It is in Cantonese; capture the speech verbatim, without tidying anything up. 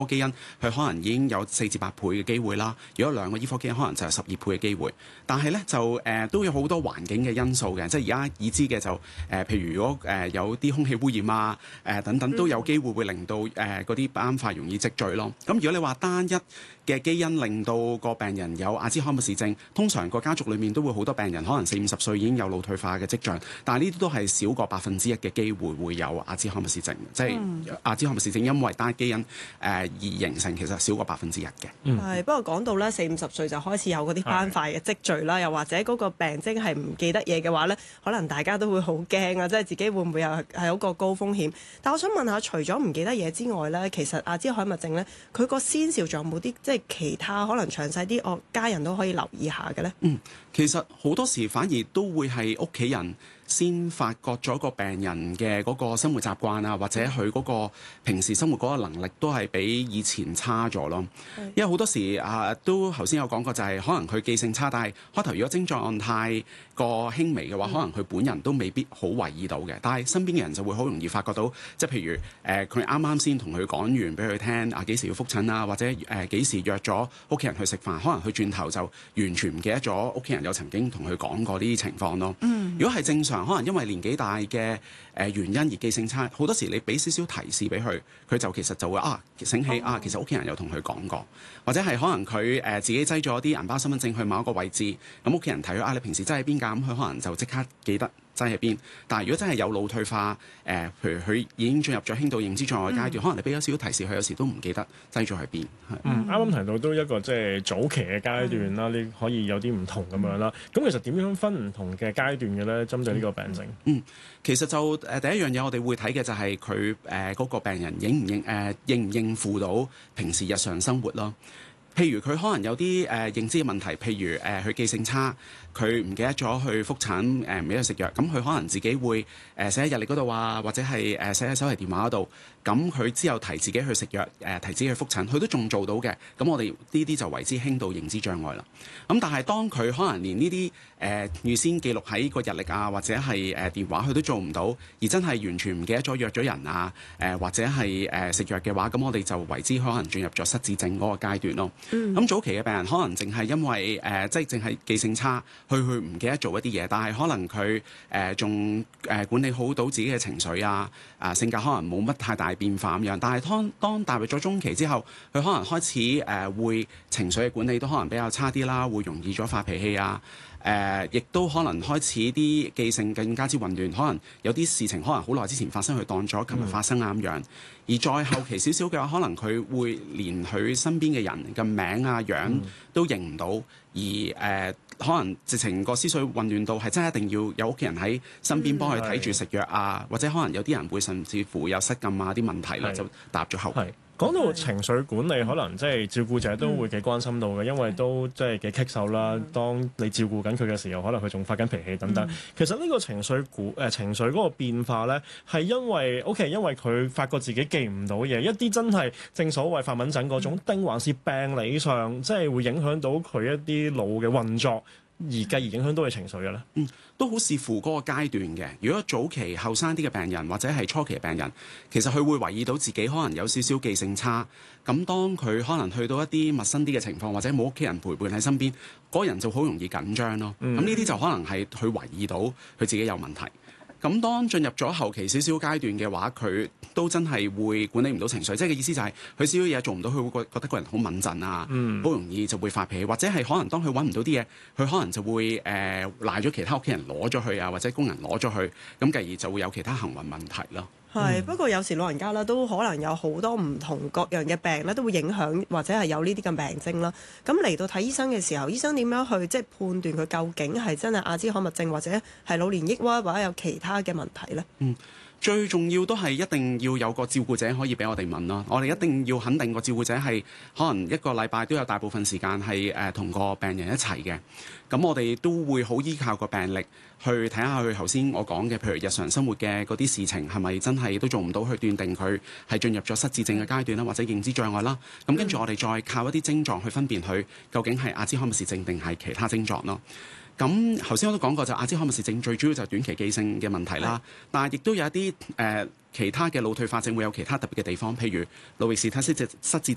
基因，佢可能已經有四至八倍嘅機會啦。如果兩個醫科基因，可能就係十二倍嘅機會。但係咧就誒、呃、都有好多環境嘅因素嘅，即係而家已知嘅就誒、呃，譬如如果誒、呃、有啲空氣污染啊，誒、呃、等等都有機會會令到誒嗰啲斑塊容易積聚咯。咁如果你話單一嘅基因令到個病人有阿茲海默氏症，通常個家族裡面都會好多病人，可能四五十歲已經有腦退化嘅跡象，但係呢啲都係少過百分之一嘅機會會有阿茲海默氏症，即係阿茲海默氏症因為單基因誒、呃、而形成，其實少過百分之一嘅。係、 嗯，不過講到咧四五十歲就開始有嗰啲斑塊嘅積聚啦，又或者嗰個病徵係唔記得嘢嘅話咧，可能大家都會好驚啊！即係自己會唔會有係有個高風險？但我想問下，除咗唔記得嘢之外咧，其實阿茲海默症咧，佢個先兆仲有冇啲即係其他可能詳細啲，我家人都可以留意下嘅咧？ 嗯，其實好多時反而都會係屋企人先發覺咗個病人嘅嗰個生活習慣啊，或者佢嗰個平時生活嗰個能力都係比以前差咗咯。因為好多時啊，都頭先有講過，就係可能佢記性差，但係開頭如果症狀太過輕微嘅話，可能佢本人都未必好為意到嘅。但係身邊嘅人就會好容易發覺到，即係譬如誒，佢啱啱先同佢講完俾佢聽啊，幾時要覆診啊，或者誒幾時約咗屋企人去食飯，可能佢轉頭就完全唔記得咗屋企人有曾經同佢講過呢啲情況咯。嗯，如果係正常，可能因為年紀大嘅誒原因而記性差，好多時你俾少少提示俾佢，佢就其實就會啊醒起啊，其實屋企人有同佢講過，或者係可能佢誒、呃、自己擠咗啲銀包身份證去某一個位置，咁屋企人睇佢啊，你平時擠喺邊㗎？咁佢可能就即刻記得擠喺邊。但係如果真係有腦退化，誒、呃，譬如佢已經進入咗輕度認知障礙階段，嗯、可能你俾咗少少提示，佢有時都唔記得擠咗喺邊。 嗯，啱啱提到都一個即係早期嘅階段啦，你、嗯、可以有啲唔同咁樣啦。咁其實點樣分唔同嘅階段嘅咧？針對呢個病症？ 嗯，嗯，其實就誒、呃、第一樣嘢，我哋會睇嘅就係佢誒嗰個病人應唔應誒、呃、應唔應付到平時日常生活咯。譬如佢可能有啲誒、呃、認知嘅問題，譬如誒佢、呃、記性差，佢唔記得咗去覆診，誒唔記得食藥，咁佢可能自己會誒、呃、寫喺日曆嗰度啊，或者係誒寫喺手提電話嗰度，咁佢之後提自己去食藥，誒、呃、提自己去覆診，佢都仲做到嘅，咁我哋呢啲就為之輕度認知障礙啦。咁但係當佢可能連呢啲誒預先記錄喺個日曆啊，或者係誒、呃、電話佢都做唔到，而真係完全唔記得咗約咗人啊，誒、呃、或者係誒食藥嘅話，咁我哋就為之可能進入咗失智症嗰個階段咯。咁、嗯、早期嘅病人可能淨係因為誒、呃、即係淨係記性差，去去唔記得做一啲嘢，但係可能佢誒仲誒管理好到自己嘅情緒啊，啊、呃、性格可能冇乜太大變化咁樣。但係當當踏入咗中期之後，佢可能開始誒、呃、會情緒嘅管理都可能比較差啲啦，會容易咗發脾氣啊。誒、呃，亦都可能開始啲記性更加之混亂，可能有啲事情可能好耐之前發生，佢當咗琴日發生啊咁樣。嗯、而再後期少少嘅話，可能佢會連佢身邊嘅人嘅名啊樣都認唔到，而誒、呃、可能直情個思緒混亂到係真係一定要有屋企人喺身邊幫佢睇住食藥啊，嗯、或者可能有啲人會甚至乎有失禁啊啲問題啦，就踏入咗後期。 講到情緒管理，可能即係照顧者都會幾關心到嘅，因為都即係幾棘手啦。當你照顧緊佢嘅時候，可能佢仲發緊脾氣等等。嗯、其實呢個情緒管誒、呃、情緒嗰個變化咧，係因為 OK，因為佢發覺自己記唔到嘢，一啲真係正所謂發敏症嗰種，定、嗯、還是病理上即係會影響到佢一啲腦嘅運作，而繼而影響到佢情緒嘅咧？ 嗯，都好視乎嗰個階段嘅。如果早期後生啲嘅病人或者係初期嘅病人，其實佢會懷疑到自己可能有少少記性差。咁當佢可能去到一啲陌生啲嘅情況，或者冇屋企人陪伴喺身邊，嗰個人就好容易緊張咯。咁呢啲就可能係佢懷疑到佢自己有問題。咁當進入咗後期少少階段嘅話，佢都真係會管理唔到情緒，即係嘅意思就係佢少少嘢做唔到，佢會覺覺得個人好敏陣啊，好、嗯、容易就會發脾氣，或者係可能當佢揾唔到啲嘢，佢可能就會誒賴咗其他屋企人攞咗去啊，或者工人攞咗去，咁繼而就會有其他行為問題咯。 係，不過有時老人家咧都可能有好多唔同各樣嘅病咧，都會影響或者係有呢啲嘅病徵啦。咁嚟到睇醫生嘅時候，醫生點樣去即係判斷佢究竟係真係阿茲海默症或者係老年抑鬱或者有其他嘅問題咧？嗯。 最重要都係一定要有個照顧者可以俾我哋問咯，我哋一定要肯定個照顧者係可能一個禮拜都有大部分時間係誒同個病人一齊嘅，咁我哋都會好依靠個病歷去睇下佢頭先我講嘅，譬如日常生活嘅嗰啲事情係咪真係都做唔到去斷定佢係進入咗失智症嘅階段啦，或者認知障礙啦，咁跟住我哋再靠一啲症狀去分辨佢究竟係阿茲海默氏症定係其他症狀咯。咁頭先我都講過，就阿茲海默氏症最主要就係短期記性嘅問題啦，是但係亦都有一啲誒、呃、其他嘅腦退化症會有其他特別嘅地方，譬如路易氏體失智失智